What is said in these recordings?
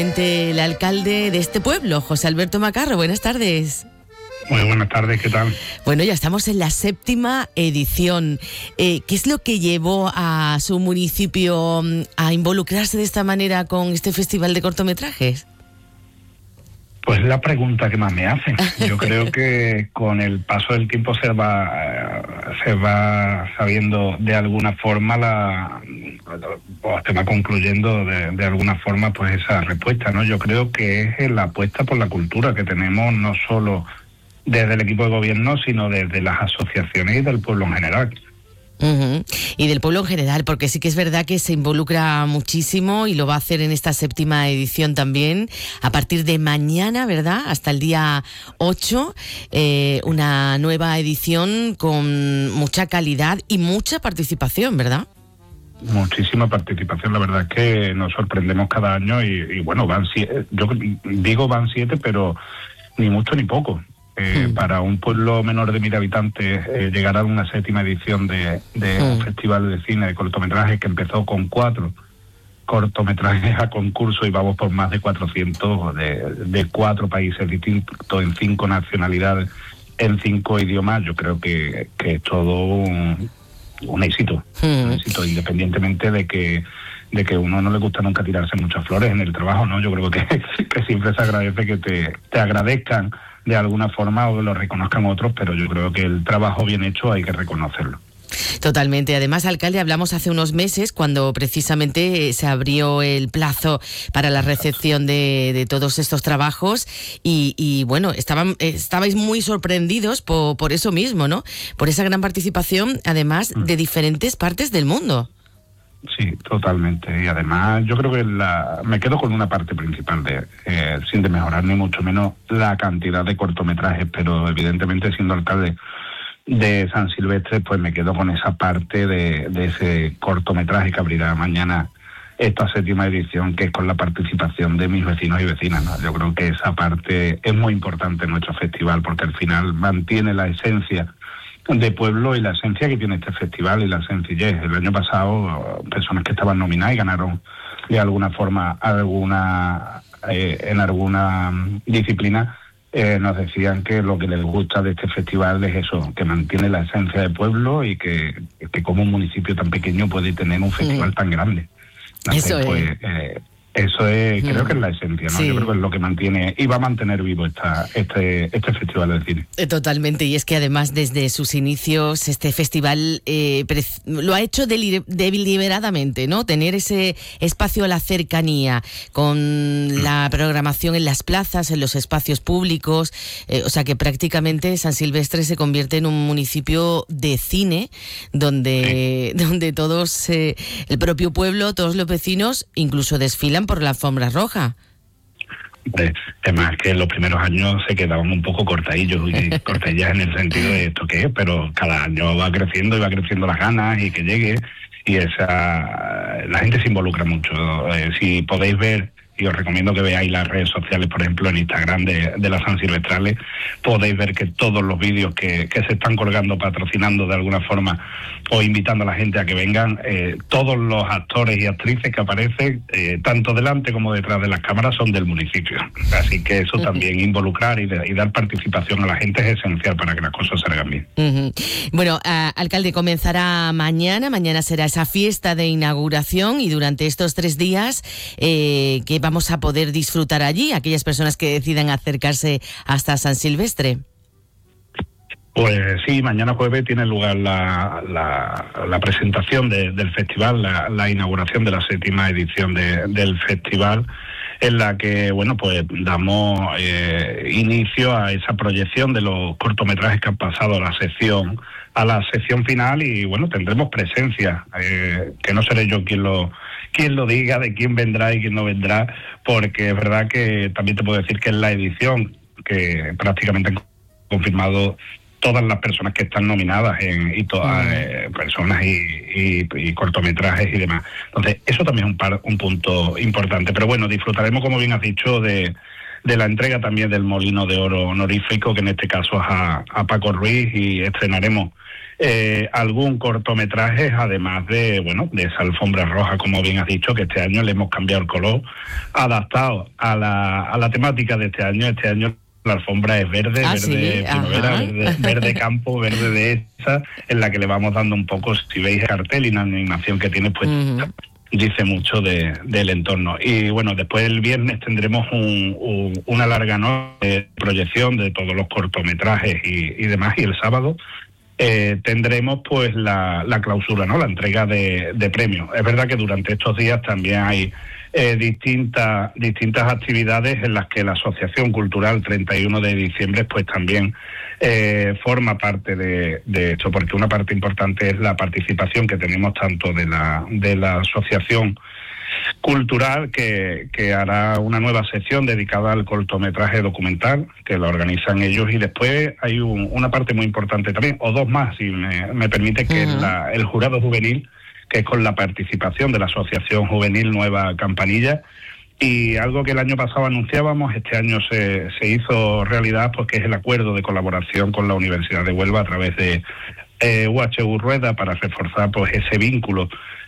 El alcalde de este pueblo, José Alberto Macarro. Buenas tardes. Muy buenas tardes, ¿qué tal? Bueno, ya estamos en la 7ª edición. ¿Qué es lo que llevó a su municipio a involucrarse de esta manera con este festival de cortometrajes? Pues la pregunta que más me hacen. Yo creo que con el paso del tiempo se va sabiendo de alguna forma o se va concluyendo de alguna forma pues esa respuesta, ¿no? Yo creo que es la apuesta por la cultura que tenemos no solo desde el equipo de gobierno, sino desde las asociaciones y del pueblo en general. Uh-huh. Y del pueblo en general, porque sí que es verdad que se involucra muchísimo y lo va a hacer en esta 7ª edición también, a partir de mañana, ¿verdad? Hasta el día 8, una nueva edición con mucha calidad y mucha participación, ¿verdad? Muchísima participación, la verdad es que nos sorprendemos cada año y bueno, van 7, yo digo van 7, pero ni mucho ni poco. Para un pueblo menor de 1.000 habitantes, llegar a una 7ª edición de un festival de cine de cortometrajes que empezó con 4 cortometrajes a concurso y vamos por más de 400 de 4 países distintos, en 5 nacionalidades, en 5 idiomas. Yo creo que es todo un éxito, un éxito, independientemente de que uno no le gusta nunca tirarse muchas flores en el trabajo, ¿no? Yo creo que siempre se agradece que te agradezcan de alguna forma o lo reconozcan otros, pero yo creo que el trabajo bien hecho hay que reconocerlo. Totalmente. Además, alcalde, hablamos hace unos meses cuando precisamente se abrió el plazo para la recepción de todos estos trabajos y bueno, estabais muy sorprendidos por eso mismo, ¿no? Por esa gran participación, además, de diferentes partes del mundo. Sí, totalmente. Y además yo creo que me quedo con una parte principal sin mejorar ni mucho menos la cantidad de cortometrajes, pero evidentemente siendo alcalde de San Silvestre, pues me quedo con esa parte de ese cortometraje que abrirá mañana esta 7ª edición, que es con la participación de mis vecinos y vecinas, ¿no? Yo creo que esa parte es muy importante en nuestro festival porque al final mantiene la esencia de pueblo y la esencia que tiene este festival y la sencillez. El año pasado personas que estaban nominadas y ganaron de alguna forma en alguna disciplina nos decían que lo que les gusta de este festival es eso, que mantiene la esencia de pueblo y que como un municipio tan pequeño puede tener un festival tan grande. Eso pues, eso es, creo que es la esencia, ¿no? Sí. Yo creo que es lo que mantiene y va a mantener vivo este festival de cine. Totalmente, y es que además desde sus inicios este festival lo ha hecho deliberadamente, ¿no? Tener ese espacio a la cercanía con la programación en las plazas, en los espacios públicos, o sea que prácticamente San Silvestre se convierte en un municipio de cine donde todos, el propio pueblo, todos los vecinos, incluso desfilan por la alfombra roja. Además que en los primeros años se quedaban un poco cortadillas en el sentido de esto que es, pero cada año va creciendo y va creciendo las ganas y que llegue y la gente se involucra mucho. Si podéis ver, y os recomiendo que veáis las redes sociales, por ejemplo en Instagram de la San Silvestrales, podéis ver que todos los vídeos que se están colgando, patrocinando de alguna forma o invitando a la gente a que vengan, todos los actores y actrices que aparecen, tanto delante como detrás de las cámaras, son del municipio. Así que eso también, involucrar y dar participación a la gente es esencial para que las cosas salgan bien. Bueno, alcalde, comenzará mañana será esa fiesta de inauguración y durante estos 3 días que vamos a poder disfrutar allí, aquellas personas que decidan acercarse hasta San Silvestre. Pues sí, mañana jueves tiene lugar la presentación del festival, la inauguración de la 7ª edición del festival, en la que, bueno, pues damos inicio a esa proyección de los cortometrajes que han pasado a la sección final y, bueno, tendremos presencia, que no seré yo quien lo diga, de quién vendrá y quién no vendrá, porque es verdad que también te puedo decir que es la edición que prácticamente han confirmado todas las personas que están nominadas y todas personas y cortometrajes y demás. Entonces, eso también es un punto importante. Pero bueno, disfrutaremos, como bien has dicho, de la entrega también del Molino de Oro honorífico, que en este caso es a Paco Ruiz, y estrenaremos algún cortometraje, además de esa alfombra roja, como bien has dicho, que este año le hemos cambiado el color, adaptado a la temática de este año. Este año la alfombra es verde, verde primavera, verde campo, verde de esa, en la que le vamos dando un poco, si veis el cartel y la animación que tiene, pues dice mucho del entorno. Y bueno, después el viernes tendremos una larga noche de proyección de todos los cortometrajes y demás, y el sábado tendremos pues la clausura, ¿no? La entrega de premios. Es verdad que durante estos días también hay distintas actividades en las que la Asociación Cultural 31 de diciembre pues también forma parte de esto, porque una parte importante es la participación que tenemos tanto de la Asociación Cultural, que hará una nueva sección dedicada al cortometraje documental, que lo organizan ellos, y después hay una parte muy importante también, o dos más, si me permite, que es el jurado juvenil, que es con la participación de la Asociación Juvenil Nueva Campanilla, y algo que el año pasado anunciábamos, este año se hizo realidad, porque es el acuerdo de colaboración con la Universidad de Huelva a través de UHU Rueda, para reforzar pues ese vínculo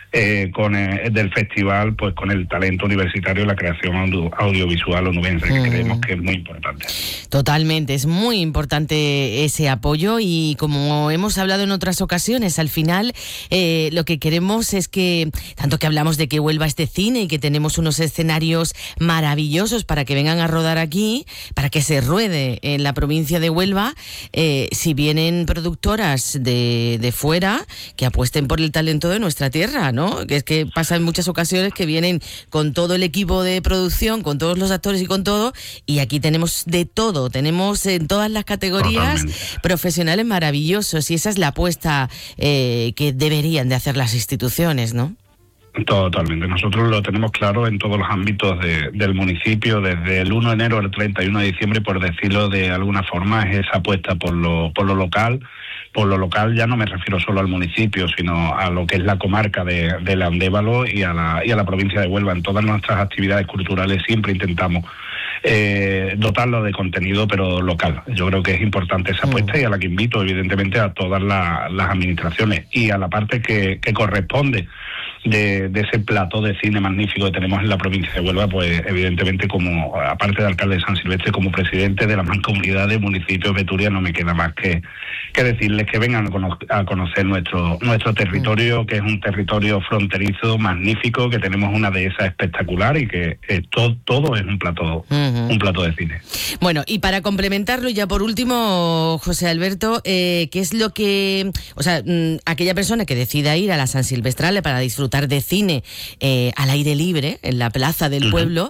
del festival, pues con el talento universitario y la creación audiovisual onubense, que creemos que es muy importante. Totalmente, es muy importante ese apoyo, y como hemos hablado en otras ocasiones, al final lo que queremos es que, tanto que hablamos de que Huelva es de cine y que tenemos unos escenarios maravillosos para que vengan a rodar aquí, para que se ruede en la provincia de Huelva, si vienen productoras de fuera, que apuesten por el talento de nuestra tierra, ¿no? Que es que pasa en muchas ocasiones que vienen con todo el equipo de producción, con todos los actores y con todo, y aquí tenemos de todo, tenemos en todas las categorías profesionales maravillosos, y esa es la apuesta que deberían de hacer las instituciones, ¿no? Totalmente, nosotros lo tenemos claro en todos los ámbitos del municipio, desde el 1 de enero al 31 de diciembre, por decirlo de alguna forma, es esa apuesta por lo local. Por lo local ya no me refiero solo al municipio, sino a lo que es la comarca del Andévalo y a la provincia de Huelva. En todas nuestras actividades culturales siempre intentamos dotarlo de contenido, pero local. Yo creo que es importante esa apuesta, y a la que invito evidentemente a todas las administraciones, y a la parte que corresponde de ese plató de cine magnífico que tenemos en la provincia de Huelva, pues evidentemente, como aparte de alcalde de San Silvestre, como presidente de la Mancomunidad de Municipios de Turia, no me queda más que decirles que vengan a conocer nuestro territorio, que es un territorio fronterizo magnífico, que tenemos una dehesa espectacular, y que todo es un plato de cine. Bueno, y para complementarlo, ya por último, José Alberto, ¿qué es lo que, aquella persona que decida ir a la San Silvestrale para disfrutar de cine al aire libre, en la plaza del pueblo,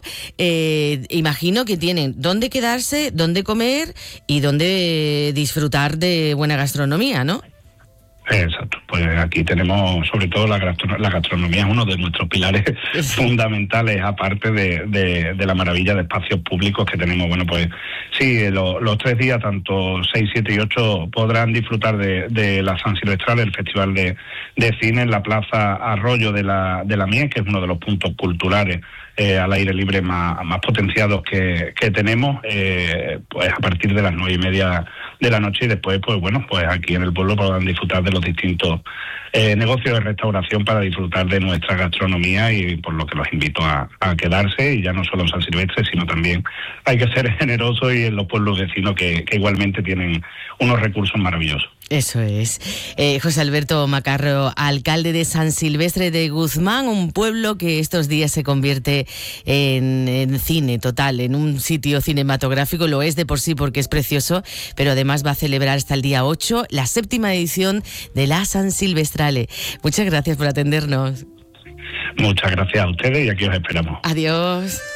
imagino que tienen dónde quedarse, dónde comer y dónde disfrutar de buena gastronomía, ¿no? Exacto, pues aquí tenemos sobre todo la gastronomía, es uno de nuestros pilares fundamentales, aparte de la maravilla de espacios públicos que tenemos. Bueno, pues sí, los 3 días, tanto 6, 7 y 8, podrán disfrutar de la San Silvestral, el Festival de Cine en la Plaza Arroyo de la Mies, que es uno de los puntos culturales al aire libre más potenciados que tenemos, pues a partir de las 9:30 de la noche, y después pues aquí en el pueblo podrán disfrutar de los distintos negocios de restauración para disfrutar de nuestra gastronomía, y por lo que los invito a quedarse, y ya no solo en San Silvestre, sino también hay que ser generosos y en los pueblos vecinos que igualmente tienen unos recursos maravillosos. Eso es. José Alberto Macarro, alcalde de San Silvestre de Guzmán, un pueblo que estos días se convierte en cine total, en un sitio cinematográfico. Lo es de por sí porque es precioso, pero además va a celebrar hasta el día 8 la 7ª edición de la San Silvestrale. Muchas gracias por atendernos. Muchas gracias a ustedes, y aquí os esperamos. Adiós.